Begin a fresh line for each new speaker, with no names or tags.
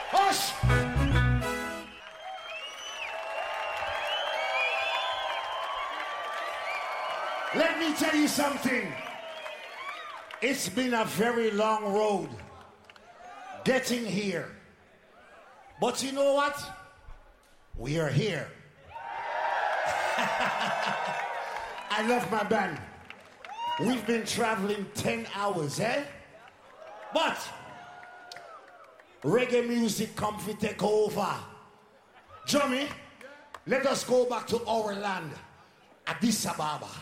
Hush! Let me tell you something. It's been a very long road getting here. But you know what? We are here. I love my band. We've been traveling 10 hours, eh? But reggae music come to take over. Johnny, let us go back to our land, Addis Ababa.